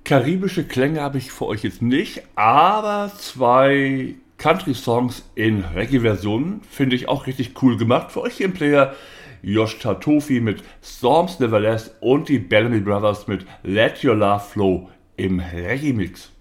Karibische Klänge habe ich für euch jetzt nicht, aber zwei Country-Songs in Reggae-Versionen finde ich auch richtig cool gemacht. Für euch hier im Player Josh Tatofi mit Storms Never Last und die Bellamy Brothers mit Let Your Love Flow im Reggae-Mix.